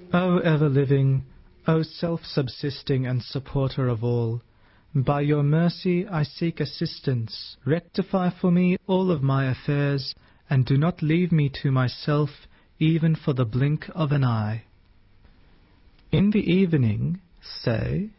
O ever-living, O self-subsisting and supporter of all, by your mercy I seek assistance. Rectify for me all of my affairs, and do not leave me to myself even for the blink of an eye. In the evening, say,